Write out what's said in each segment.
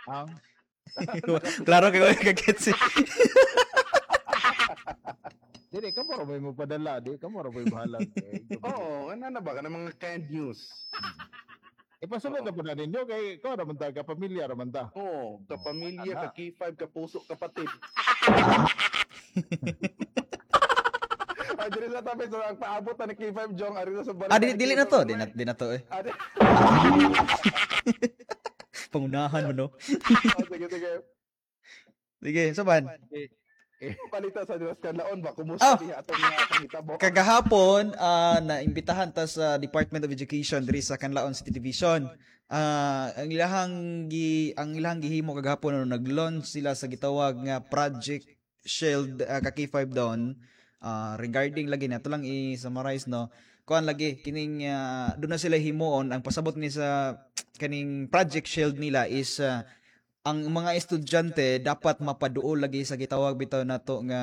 Ah, Klaro kayo kagets. dili ka mo may mo padala, di ka mo may bahala. Oo, ano na ba? Ka mga canned news. Ipasunod na po na ninyo kay ikaw naman ta, kapamilya naman ta. Oo, kapamilya, Ana. ka K5, kapuso, kapatid. Ay, dili na tabi. So, ang paabot na ni K5 Jong. Ari na sa baril. Dili na to. Di na to eh. Pangunahan mo, no? Sige, sige. Sige, saban. Palita sa Diyos Kanlaon ba? Kumusta diha atong pangitabo? Kagahapon, naimbitahan ta sa Department of Education diri sa Canlaon City Division. Ang ilahang gihimo kagahapon nag-launch sila sa gitawag nga Project Shield ka K5 doon. Regarding lagi na to lang i-summarize no. Kuan lagi kining doon na sila himuon ang pasabot ni sa kaning Project Shield nila is ang mga estudyante dapat mapaduol lagi sa gitawag bitaw nato nga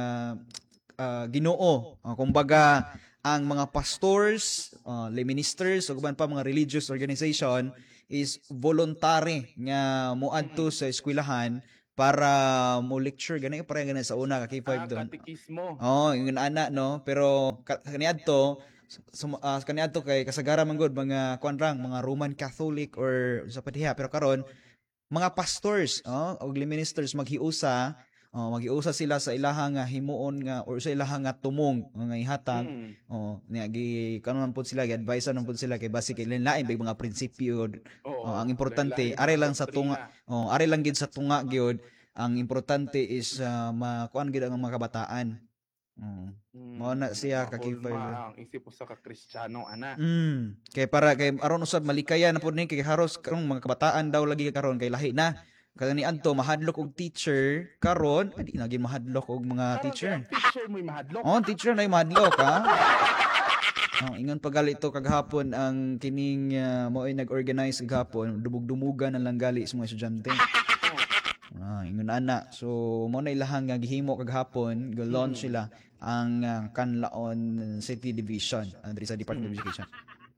Ginoo. Kumbaga ang mga pastors, lay ministers ug uban pa mga religious organization is voluntary nga moadto sa eskwelahan para mo lecture ganay gani sa una ka K5 doon. Katikismo. Yung ana no, pero kaniadto kaniadto kay kasagaran man gud mga kuanrang mga Roman Catholic or sa padiha pero karon mga pastors o ministers maghiusa sila sa ilahang himuon nga or sa ilahang nga tumong nga ihatag niya gi kanon pud sila gi-advise naman pud sila kay basically lain mga prinsipyo ang importante are lang sa tunga are lang gid sa tunga gyud ang importante is makuan gid ang mga kabataan. Mao na siya ka K5. Ang isip sa ka-Kristiyano ana. Kay para kay aron usab malikayan na pud ni kay haros karong mga kabataan daw lagi karon kay lahi na. Kani adto mahadlok og teacher karon adi na gyud mahadlok og mga teacher. Teacher mo mahadlok. Teacher na mahadlok ha. Ingon pagali to kagahapon ang kining mo ay nag-organize kagahapon dubog-dumugan na lang gali sa mga estudyante. Ingon ana. So mo na ilahang nga gihimo kagahapon go-launch sila ang Canlaon City Division diri sa Department of Education.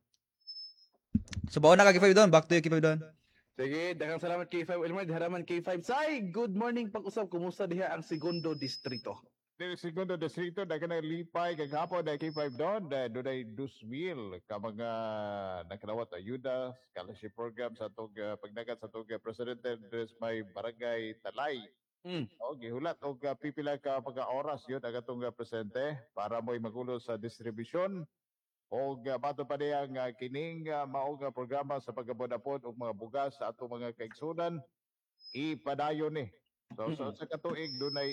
So baon na ka K5 doon, back to you K5 doon. Sige, daghang salamat K5 Elmer, haraman K5 Say. Good morning pag-usab, kumusta diha ang segundo distrito? Dili segundo distrito na kana lipay kagahapon na K5 doon, doon ay 2,000 ka mga nakadawat ayuda scholarship program sa atong pagdagat sa atong presidente des may barangay Talay. Gihulat og pipila ka mga oras yun ang atong presidente para mo'y magulo sa distribusyon og bato pa diya nga kining mao nga programa sa pagabod-abod og mga bugas sa atong mga kaigsunan ipadayon ni. So sa katuig dunay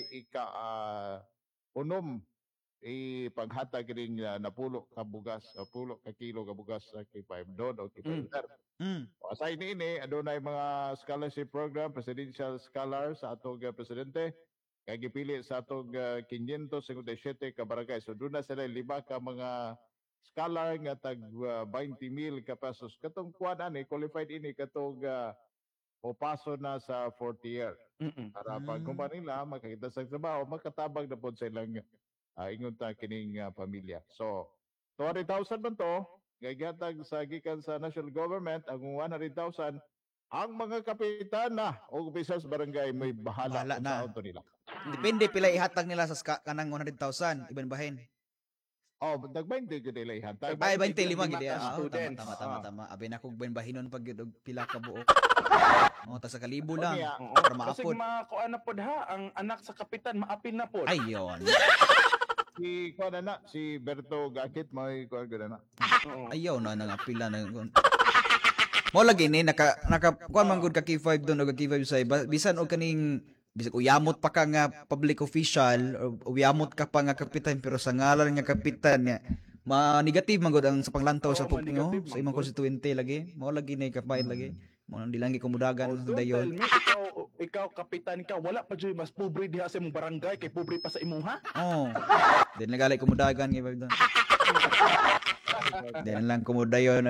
unom ipaghatag rin napulo ka bugas, pulo ka kilo ka bugas sa K5 doon o K5 liter. Aside niini, adunay mga scholarship program, presidential scholar sa atong presidente, kay gipili sa atong 557 ka barangay. So doon na sila 5 ka mga scholar nga tag 20,000 ka pesos. Katong kuan ani qualified ini katong paso na sa 4th year. Para pag nila makakita sa trabaho, makatabang na po sa ilang ingon ta kining pamilya. So 200,000 man to, gagatag sa gikan sa national government ang 100,000 ang mga kapitan na o opisyalis barangay may bahala na sa auto nila. Depende pila ihatag nila sa kanang 100,000 iban bahin. Nag-20 gid nila ihatag. Ay 25 gid students. Tama. Abi na kog bahinon pag gid og pila ka buok. Ta sa kalibo lang. Para Kasi maapod. makuan na pod ha, ang anak sa kapitan maapil na pod. Ayon. Si kuan na si Berto Gakit may kuan gud na. Ayaw na nga pila na. Mo lagi ni naka kuan man gud ka K5 doon og K5 sa bisan og kaning bisag uyamot pa ka nga public official o uyamot ka pa nga kapitan pero sa ngalan nga kapitan nga negative man gud ang sa panglantaw sa pupingo sa imong constituente lagi mo lagi ni kapait lagi mo nang dilang gikumudagan dayon. Ikaw kapitan ka, wala pa dyan mas pobre diha sa imong barangay kay pobre pa sa imong ha? Din nagali kumudagan kay doon. Din lang kumudayon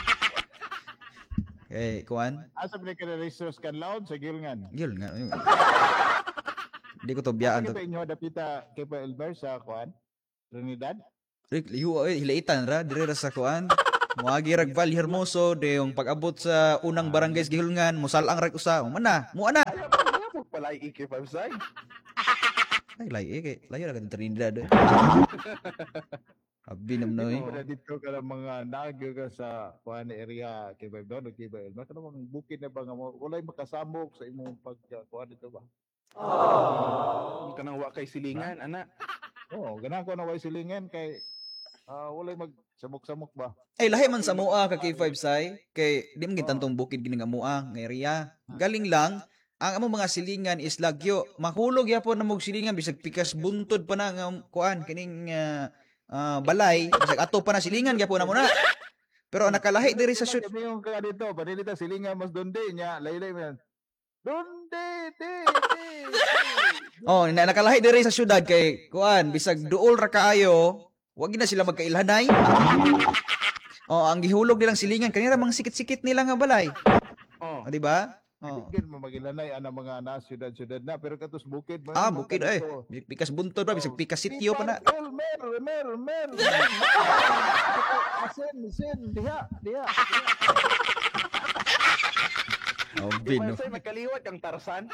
kuan? Asa ba ka resource kan loud sa Gilngan? Gilngan. Hindi ko to biyaan to. Ito inyo dapita kay Pa Elber sa kuan? Trinidad? Hilaitan ra dire ra sa kuan. Muagi rag Val Hermoso de yung pag-abot sa unang barangay sa Gihulngan, musalang rag usa. Mana, muana. Kaya po pala K5 Sai. Ay layo kay layo ra ka Trinidad. Abi nam Di noy. ba dito ka ng mga nagyo ka sa kuan area kay Vibe doon o kay Vibe. Maka namang bukid na ba nga mo walay makasamok sa imong pagkuan dito ba? Kanang wa kay silingan, ana. Oo, ganahan ko na way silingan kay walay magsamok-samok ba? Ay lahi man sa mua ka K5 Sai kay di man gitantong bukid gini nga mua nga area. Galing lang ang among mga silingan is lagyo. Mahulog yapon na mog silingan bisag pikas buntod pa na nga kuan kining balay bisag ato pa na silingan gyapon na mo na. Pero nakalahi diri sa shoot. Kami yung ka dito, padilita silingan mas donde nya, laylay mo yan. Donde, de. Oh, nakalahi diri sa syudad kay kuan bisag duol ra kaayo, wag na sila magkailhanay. Oh, ang gihulog nilang silingan kanira mga sikit-sikit nila nga balay. Oh. Oh, di ba? Oh. Bukid mo magilanay ana mga na syudad-syudad na pero katos bukid mo. Bukid ay. Pikas buntod ba bisag pikas sitio pa na. Mer. Asen, diha. Oh, K5 bino. Sai magkaliwat kang Tarzan.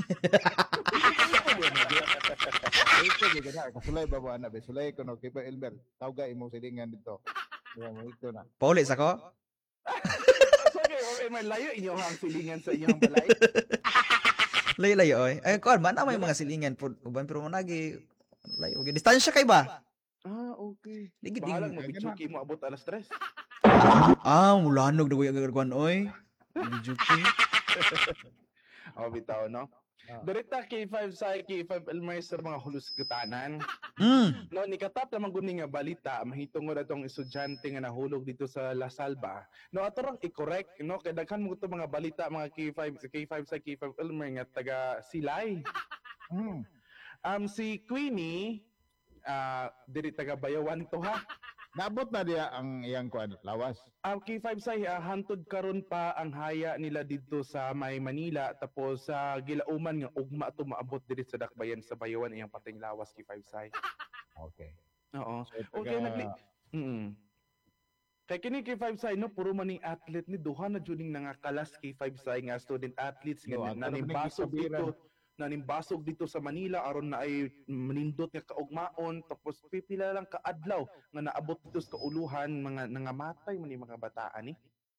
Ito gid kasulay ba ana be sulay ko no kay pa Elmer. Tawga imong silingan dito. Diba mo ito na. Paulit sa ko. Okay, may layo inyo ang silingan sa inyong balay. Layo-layo oy. Ay kuan man may mga silingan pud uban pero managi layo. Distansya kay ba? Okay. Ligid Bahalang ding. mabitsuki mo abot alas 3. Mulanog na kuya gagawin oy. Juki. Bitaw, no? Direta K5 Sai, K5 Elmer sa mga hulusgutanan. No, nikatap naman guni nga balita, mahitong nga datong estudyante nga nahulog dito sa La Salva. No, ato rang i-correct, no? Kaya daghan mo ito mga balita, mga K5 Sai, K5 Elmer nga taga Silay. Si Queenie, diri taga Bayawan to ha. Nabot na diya ang iyang kuan lawas. K5 Sai, hantod karon pa ang haya nila dito sa May Manila tapos sa gilauman nga ugma to maabot diri sa Dakbayan sa Bayawan iyang pating lawas K5 Sai. Okay. Oo. So, Okay Kay kini K5 Sai no puro man ning athlete ni duha na jud ning nangakalas K5 Sai nga student athletes nga nanimbasog dito sa Manila aron na ay manindot nga kaugmaon tapos pipila lang kaadlaw nga naabot dito sa kauluhan mga nangamatay man mga bataan ni.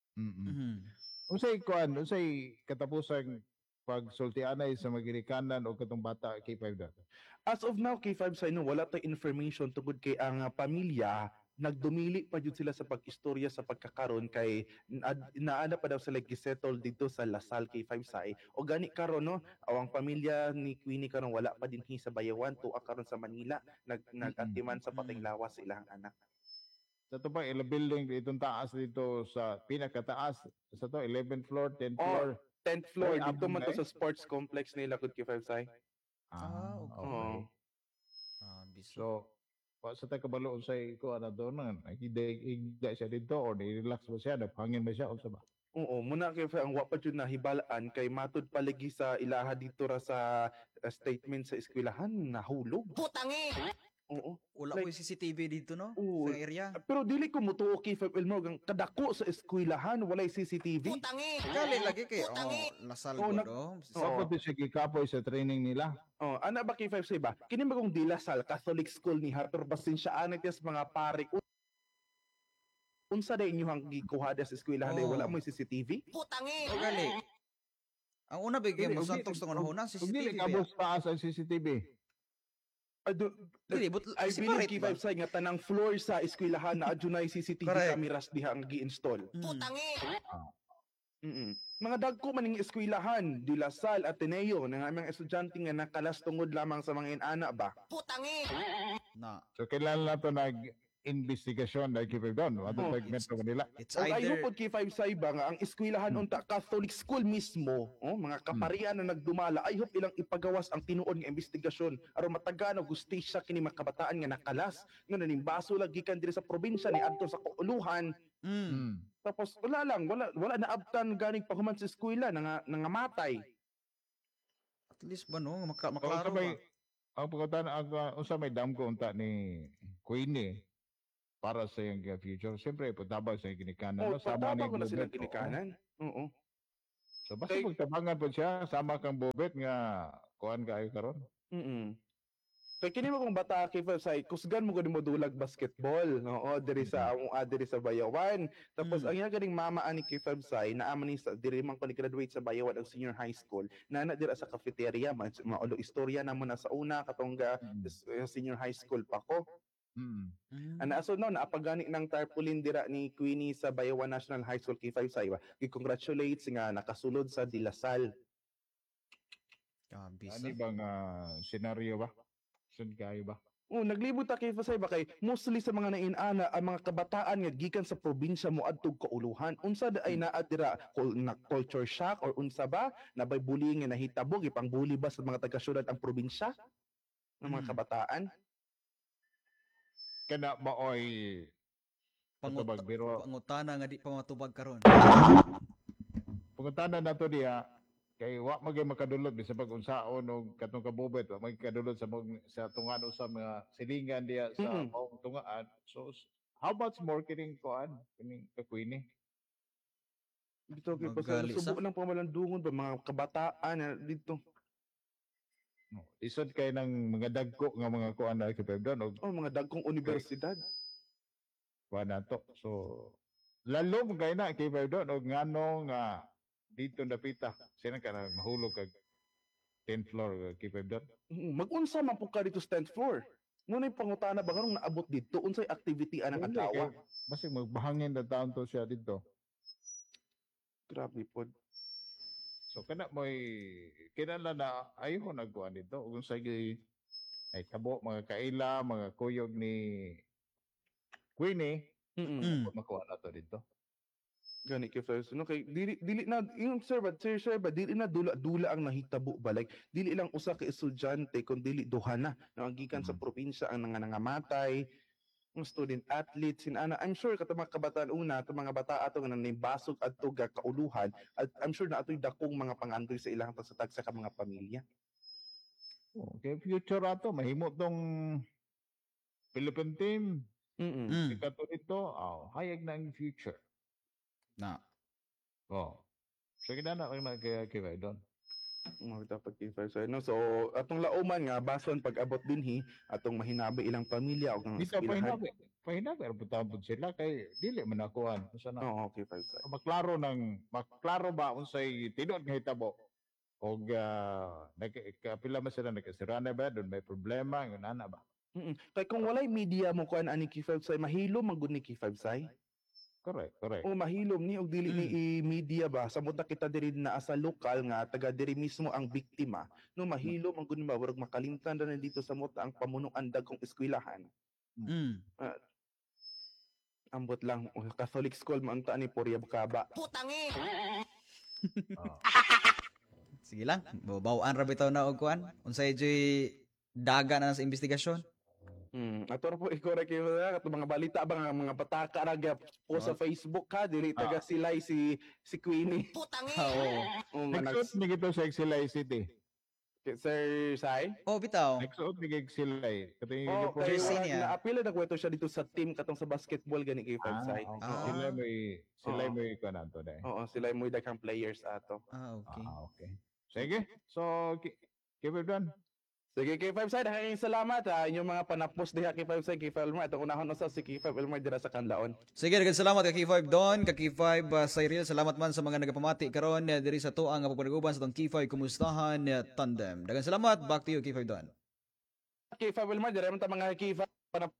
Unsay katapusang pagsultianay sa magirikanan o katong bata K5 da? As of now K5 Sai no wala tay information tungod kay ang pamilya nagdumili pa jud sila sa pag-istorya sa pagkakaron kay naana pa daw sila gisettle dito sa Lasal K5 Sai o gani karon no awang pamilya ni Queenie karon wala pa dinhi sa Bayawan tuwa karon sa Manila nagatiman sa pating lawas sa ilang anak. Sa to ba ila building itong taas dito sa pinakataas sa to 11th floor, 10th floor. 10th floor Ay, dito abot man na to sa sports complex nila kud K5 Sai. Okay. Okay. So sa tayo kabalo unsay ko ana doon nga igda siya dito or relax ba siya naghangin ba siya unsa ba? Oo, muna kay ang wa pa jud nahibalaan kay matud palagi sa ilaha dito ra sa statement sa eskwelahan nahulog. Putangi! Oo. Wala Like, ko yung CCTV dito no Oo. sa area. Pero dili ko mutuo kay Feb Elmore ang kadako sa eskwelahan walay CCTV. Putangi! Gali lagi kay Lasal Oh, ko nag- do. Sa pati siya gikapoy sa training nila. Oh, ana ba kay 5 say ba? Kini ba kung Dilasal Catholic School ni Harper basin siya anit yes mga pare. Unsa day inyong gikuhada sa eskwelahan day wala mo CCTV? Putangi! Gali. Ang una bigay mo Ug- santok sa unahuna ug dili CCTV. kabos taas ang CCTV. Dili but I believe separate kay 5 say nga tanang floor sa eskwelahan na adunay CCTV Correct. cameras diha ang gi-install. Putangi! Mga dagko man ning eskwelahan, Dilasal, Ateneo, nga mga estudyante nga nakalas tungod lamang sa mga inana ba? Putangi! na. So kailan na to nag-investigasyon dahil kipag doon. Wato Oh, segmento kanila. It's O ayo either pod kay 5 Saiba nga ang eskwelahan unta Catholic school mismo, mga kaparian na nagdumala, I hope ilang ipagawas ang tinuod nga investigasyon aron matagaan og hustisya kini mga kabataan nga nakalas nga nanimbaso lagi kan diri sa probinsya ni adto sa kauluhan. Tapos wala na abtan ganing pahuman sa eskwela nangamatay. at least ba no So, maklaro ba. ang pagkatan ang unsa may damgo unta ni Queenie para sa iyang future. Siyempre, patabang sa iyang ginikanan. Oh, No? Sama ni patama ko na silang Bobet. ginikanan. Oo. So, basta Kay- magtabangan po siya, sama kang Bobet nga kuhan kayo karon. Mm. Kay kini mo kung bata kay say kusgan mo gud mo dulag basketball, no? Diri sa diri sa Bayawan. Tapos ang iya ganing mama ani kay say naamo ni sa diri man ko ni graduate sa Bayawan ang senior high school. Nana dira sa cafeteria maulo istorya na mo na sa una katong senior high school pa ko. Ana so no naapagani ng tarpaulin dira ni Queenie sa Bayawan National High School K5 say ba. Congratulates nga nakasulod sa Dilasal. Ano bang senaryo ba? Sun kayo ba? Oh, naglibot ta kay Fasay ba kay mostly sa mga nainana ang mga kabataan nga gikan sa probinsya moadtog kauluhan. Unsa ay naa dira na culture shock or unsa ba na bay bullying nga nahitabo gipang bully ba sa mga taga-syudad ang probinsya ng mga kabataan? Kana maoy patubag biro. Pangutana nga di pa matubag karon. Pangutana nato diya kay wa magay makadulot bisag pag-unsaon og katong kabubet wa magkadulot sa tungan sa mga silingan diya sa maong tungaan. So how much more kining kuan kining kakwini? Dito kay Magali Fasay subo ng pamalandungon ba mga kabataan na dito. Isod kay ng mga dagko nga mga kuan na kay Pebdon og Oh, mga dagkong universidad. kuan nato. So lalo mo kay na kay Pebdon og ngano nga dito napita sino ka na mahulog kag 10th floor kay Pebdon. Mag-unsa man po ka dito sa 10th floor. Ngunay pangutana ba karong naabot dito unsay activity anang adlaw? Basta magbahangin na taon to siya dito. Grabe pod. So kana mo'y kinala na ayaw nagkuhan dito kung sa ay tabo mga kaila mga kuyog ni Queenie makuha na to dito. Gani kay first no kay dili na yung sir ba dili na dula ang nahitabo balay dili lang usa ka estudyante kun dili duha na ang gikan sa probinsya ang nangamatay ng student athletes ana I'm sure katong mga kabataan una atong mga bata ato nga nanibasog adto ga kauluhan at I'm sure na atoy dakong mga pangandoy sa ilang tagsa ka mga pamilya. Okay, future ato mahimo tong Philippine team. Ikato dito, hayag na ang future. Na. So kinana lang na kay doon. Dapat kay first no so atong lauman nga bason pag-abot dinhi atong mahinabi ilang pamilya og ang Dito pahinabi rabot sila kay dili man nakuhan. Sana. Oo, okay first. Maklaro ba unsay tinuod nga hitabo? Og nagkapila man sila nagkasirana ba doon may problema ngon ana ba? Kay kung walay media mo kuan ani K5 say mahilo magud ni K5 say. Correct. O mahilom ni og dili ni media ba samot na kita diri na asa lokal nga taga diri mismo ang biktima no mahilom ang gud ba murag makalimtan na dito sa mota ang pamunuan dagkong eskwelahan. Ambot lang Catholic school man ta ni Porya Bukaba. Putangi. Sige lang, bawaan ra bitaw na og kuan. Unsay joy daga na sa investigasyon. Ato ra po i-correct yung mga balita ba nga mga pataka ra po sa Facebook ha dili taga silay si Queenie. Putangi. Oo. Nagsuot ni gito sa Exilay City. Sir Sai? Oh, bitaw. Nagsuot ni Exilay. Kating Oh, uniform. kay Jersey niya. naapila na kwento siya dito sa team katong sa basketball gani kay Five Sai. Sila may kananto na. Oo, sila mo daghang players ato. Okay. Okay. Sige. So keep it done. Sige kay Five Side, daghang salamat ha inyong mga panapos diha kay Five Side kay Elmer atong unahon usa si kay Five Elmer dira sa Kanlaon. Sige, daghang salamat kay K5 Don, kay K5 Cyril. Salamat man sa mga nagapamati karon diri sa tuang nga pagpanaguban sa tong K5 kumustahan tandem. Daghang salamat, back to you K5 Don. Kay Five Elmer dira man ta mga kay Five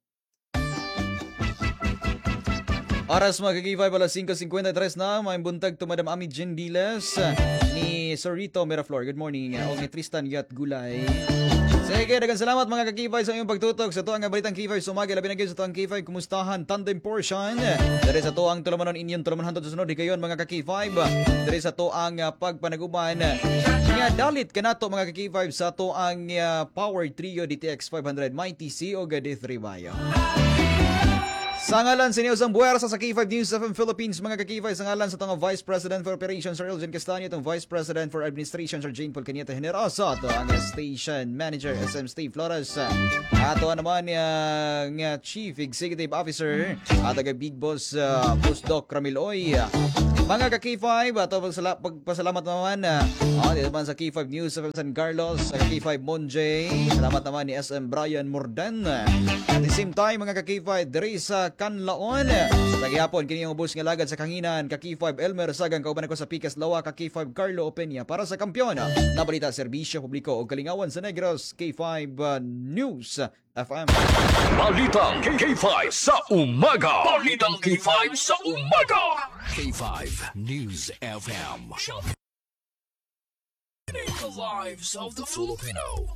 Oras mga kag-5 alas 5:53 na, may buntag to Madam Ami Jen Diles ni Sorrito Miraflor. Good morning. O ni Tristan Yat Gulay. Sige, daghang salamat mga kag-5 sa inyong pagtutok sa tuang nga balitang K5 sumagi labi na gyud sa tuang K5 kumustahan tandem portion. Diri sa tuang tulumanon inyon tulumanon hangtod sa sunod higayon mga kag-5. Diri sa tuang pagpanaguban nga dalit kanato mga kag-5 sa tuang Power Trio DTX 500 MyTC o D3 Bayo. Sa ngalan sa inyo sang buwersa sa K5 News FM Philippines, mga ka-K5, sa ngalan sa itong Vice President for Operations Sir Elgin Castaño, itong Vice President for Administration Sir Jane Paul Canieta Generoso, ito ang Station Manager SM Steve Flores, ato naman nga Chief Executive Officer at ang Big Boss Doc Ramiloy. Mga ka-K5, ato pagpasalamat naman dito naman sa K5 News FM San Carlos, sa K5 Monjay, salamat naman ni SM Brian Mordan. At the same time, mga ka-K5, diri sa Kanlaon, sa gihapon kini yung ubos nga lagad sa kanginan, ka-K5 Elmer Sagang, kauban ako sa Pikas Lawa, ka-K5 Carlo Opeña para sa kampiyon na balita, serbisyo publiko o kalingawan sa Negros. K5 News FM. Balitang K5 sa umaga. Balitang K5 sa umaga. K5 News FM. The lives of the Filipino.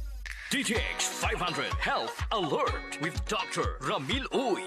DTX 500 Health Alert with Dr. Ramil Uy.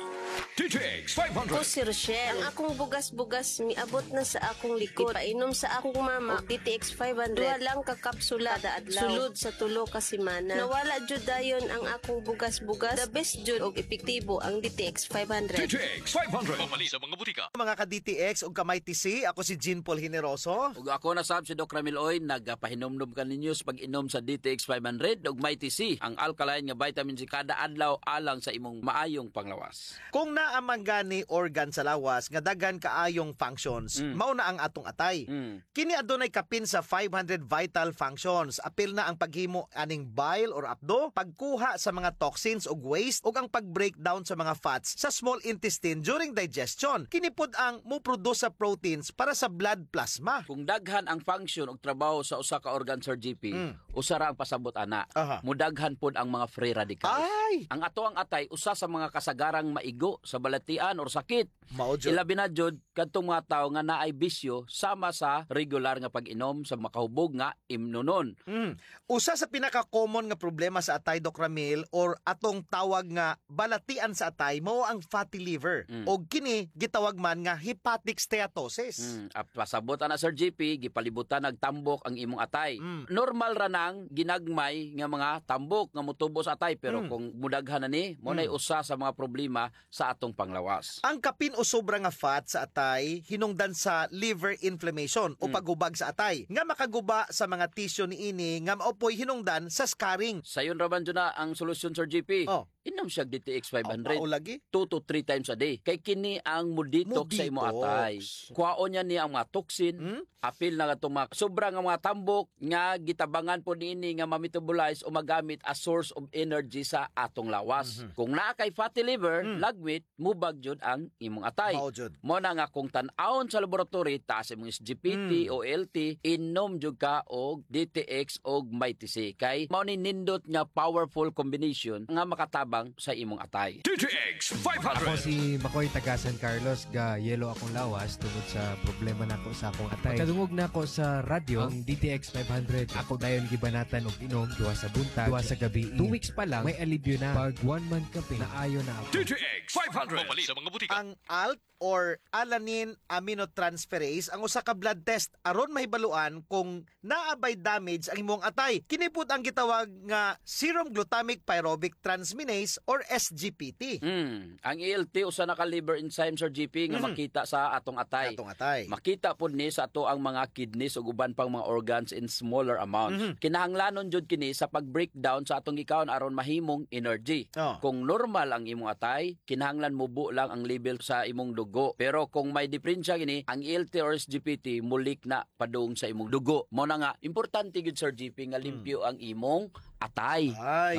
DTX 500. Ako si Rochelle. Ang akong bugas-bugas miabot na sa akong likod. Painom sa akong mama. DTX 500. Duha lang ka kapsula kada adlaw. Sulod sa tulo ka semana. Nawala jud dayon ang akong bugas-bugas. The best jud og epektibo ang DTX 500. DTX 500. Pamali sa mga butika. Mga ka-DTX ug kamay TC, ako si Jean Paul Generoso. Ug ako na sab si Doc Ramil Oy, nagapahinomdom ka ninyo sa pag-inom sa DTX 500 ug may TC, ang alkaline nga vitamin C kada adlaw alang sa imong maayong panglawas. Kung naamang gani organ sa lawas nga daghan kaayong functions, mao na ang atong atay. Kini adunay kapin sa 500 vital functions. Apil na ang paghimo aning bile or apdo, pagkuha sa mga toxins ug waste ug ang pag-breakdown sa mga fats sa small intestine during digestion. Kini pud ang mo-produce sa proteins para sa blood plasma. Kung daghan ang function ug trabaho sa usa ka organ, Sir GP, usa ra ang pasabot ana. Aha. Mudaghan pud ang mga free radicals. Ay! Ang ato ang atay usa sa mga kasagarang maigo sa balatian or sakit. Mao jud. Ilabi na jud kadtong mga tawo nga naay bisyo sama sa regular nga pag-inom sa makahubog nga imnunon. Usa sa pinaka-common nga problema sa atay, Doc Ramil, or atong tawag nga balatian sa atay, mao ang fatty liver. O kini gitawag man nga hepatic steatosis. Pasabot na Sir GP, gipalibutan nagtambok ang imong atay. Normal ra nang ginagmay nga mga tambok nga motubo sa atay, pero kung mudaghan na ni, mo nay usa sa mga problema sa atong panglawas. Ang kapin o sobra nga fat sa atay hinungdan sa liver inflammation o paghubag sa atay nga makaguba sa mga tissue niini nga maopoy hinungdan sa scarring. Sayon raman dyan na ang solusyon, Sir GP. Inom siya DTX 500. O lagi? 2 to 3 times a day. Kay kini ang muditox sa imo atay. Kuhaon niya niya ang mga toxin, apil na itong mga sobrang mga tambok nga gitabangan po niini nga ma-metabolize o magamit as source of energy sa atong lawas. Kung naa kay fatty liver, lagmit, mubag jud ang imong atay. Mo na nga kung tan-awon sa laboratory, taas imong SGPT o LT, inom jud ka og DTX og MyTC. Kay mao ni nindot nga powerful combination nga makatabang sa imong atay. DTX Ako 500. si Makoy taga San Carlos, ga yelo akong lawas tungod sa problema nako sa akong atay. Pagkadungog na ako sa radyo, ang DTX 500, ako dayon gibanatan og inom duha sa buntag, duha sa gabi. 2 weeks pa lang, may alibyo na. Pag 1 month kape, naayo na ako. DTX 500. Pamali sa mga butika. Ang ALT or alanine aminotransferase ang usa ka blood test aron mahibaluan kung naabay damage ang imong atay. Kini pud ang gitawag nga serum glutamic pyruvic transminase or SGPT. Ang ELT usa na ka liver enzyme, Sir GP, nga makita sa atong atay. Atong atay. Makita pud ni sa ato ang mga kidneys ug uban pang mga organs in smaller amounts. Kinahanglanon jud kini sa pag-breakdown sa atong gikaon aron mahimong energy. Kung normal ang imong atay, kinahanglan mubo lang ang level sa imong dugo. Pero kung may diferensya gini, ang ELT or SGPT mulik na padung sa imong dugo. Mo na nga importante gid, Sir GP, nga limpyo ang imong atay.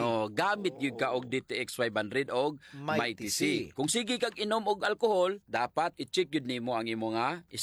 Gamit gyud ka og DTX 500 og MyTC. Kung sige kag inom og alcohol, dapat i-check gyud nimo ang imong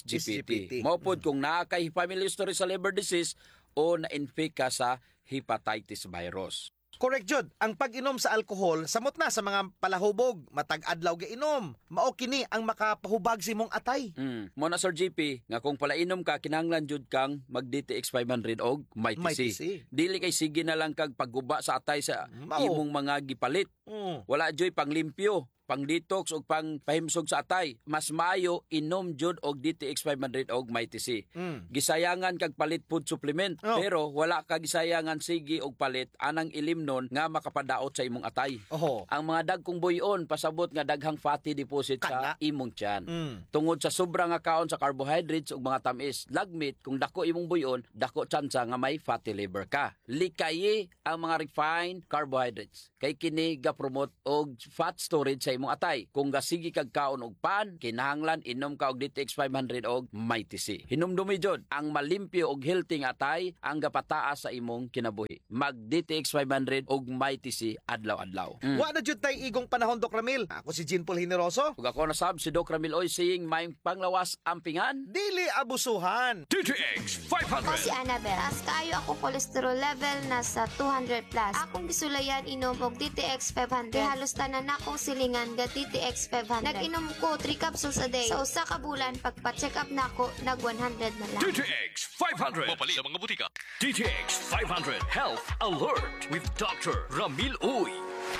SGPT. Mao pod kung naa kay family history sa liver disease o na-infect ka sa hepatitis virus. Correct jud. Ang pag-inom sa alcohol samot na sa mga palahubog, matag adlaw ga inom. Mao kini ang makapahubag sa imong atay. Mo na, Sir GP, nga kung palainom ka, kinahanglan jud kang mag DTX 500 og MyTC. Dili kay sige na lang kag pagguba sa atay sa imong mga gipalit. Wala joy panglimpyo pang detox o pang pahimsog sa atay, mas maayo inom jud og DTX 500 og Mighty C. Gisayangan kag palit food supplement, pero wala ka gisayangan sige og palit anang ilimnon nga makapadaot sa imong atay. Ang mga dagkong buyon pasabot nga daghang fatty deposit sa imong tiyan. Tungod sa sobrang nga kaon sa carbohydrates ug mga tamis, lagmit kung dako imong buyon, dako tsansa nga may fatty liver ka. Likayi ang mga refined carbohydrates. Kay kini ga-promote og fat storage sa imong atay. Kung gasigi kag kaon og pan, kinahanglan inom ka og DTX 500 og Mighty C. Hinumdumi jud ang malimpyo og healthy nga atay ang gapataas sa imong kinabuhi. Mag DTX 500 og Mighty C adlaw-adlaw. Wa na jud tay igong panahon, Doc Ramil. Ako si Jean Paul Generoso. Ug ako na sab si Doc Ramil Oy saying may panglawas ampingan, dili abusuhan. DTX Ako 500. si Annabel. As kaayo ako cholesterol level nasa 200 plus. Akong gisulayan inom og DTX 500. Kay halos tanan akong silingan ga DTX 500. Nag-inom ko 3 capsules a day. Sa usa ka bulan pagpa-check up nako nag 100 na lang. DTX 500. Mapalit sa mga butika. DTX 500 Health Alert with Dr. Ramil Uy.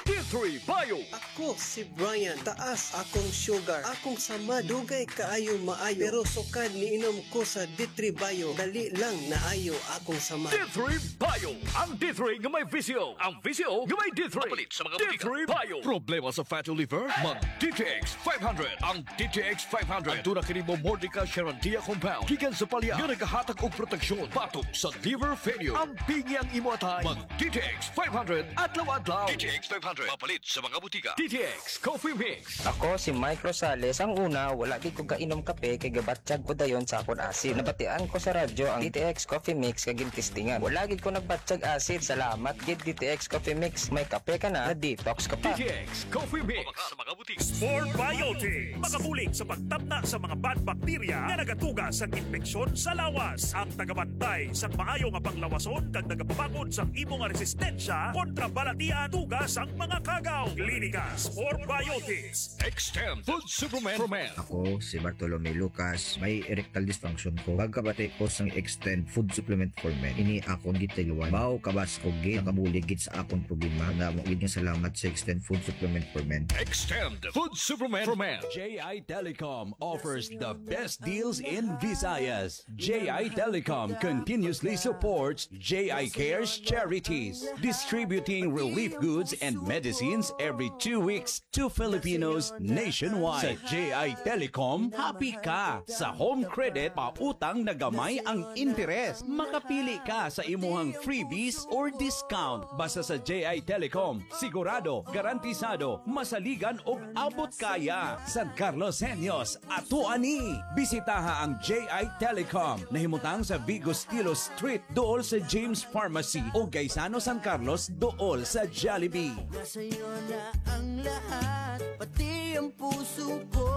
D3 Bio. Ako si Brian, taas akong sugar, akong sama, dugay kaayo maayo, pero sukad niinom ko sa D3 Bio, dali lang naayo akong sama. D3 Bio. Ang D3 nga may visyo. Ang visyo nga may D3. Mapalit sa mga butika. D3 Bio. Problema sa fatty liver? Mag DTX 500. Ang DTX 500. Ang tuna kini mo Mordica Sharantia compound. Gikan sa palya. Nga nagahatag og proteksyon. Batok sa liver failure. Ang pingyang imo atay. Mag DTX 500. Adlaw-adlaw. DTX 500. Mapalit sa mga butika. DTX Coffee Mix. Ako si Mike Rosales. Ang una, wala di ko kainom kape kay gabatsyag ko dayon sa akon acid. Nabatian ko sa radyo ang DTX Coffee Mix kay gintistingan. Wala gid ko nagbatsyag acid. Salamat gid DTX Coffee Mix. May kape ka na detox ka pa. DTX Coffee Mix. Sa mga butika. Sport Biotics. Makabulig sa pagtabna sa mga bad bacteria na nagatuga sa infeksyon sa lawas. Ang tagabantay sa maayo nga panglawason kag nagapabangod sa imong resistensya kontra balatian tugas ang mga kagaw. Klinika Sport Biotics. Extend Food Supplement for Men. Ako si Bartolome Lucas, may erectile dysfunction ko. Pagkabati ko sang Extend Food Supplement for Men, ini akong gitiluan. Bao kabas ko gid nakabulig gid sa akong problema. Na mo gid nga salamat sa Extend Food Supplement for Men. Extend Food Supplement for Men. JI Telecom offers the best deals in Visayas. JI Telecom continuously supports JI Cares charities, distributing relief goods and medicines every 2 weeks to Filipinos nationwide. Sa JI Telecom, happy ka. Sa home credit, pautang na gamay ang interes. Makapili ka sa imuhang freebies or discount. Basta sa JI Telecom, sigurado, garantisado, masaligan o abot kaya. San Carlos Senyos, ato ani. Bisitaha ang JI Telecom. Nahimutang sa Vigo Stilo Street, dool sa James Pharmacy o Gaisano San Carlos, dool sa Jollibee. Sa'yo na ang lahat, pati ang puso ko.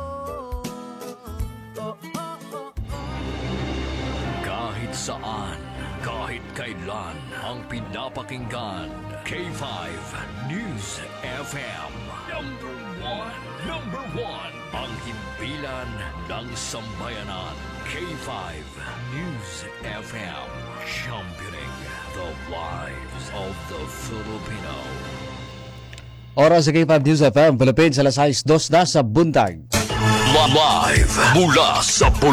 Kahit saan, kahit kailan, ang pinapakinggan. K5 News FM. Number one. Ang himpilan ng sambayanan. K5 News FM. Championing the lives of the Filipino. Oras sa K5 News FM, Philippines, alas 6:02 na sa buntag. Live mula sa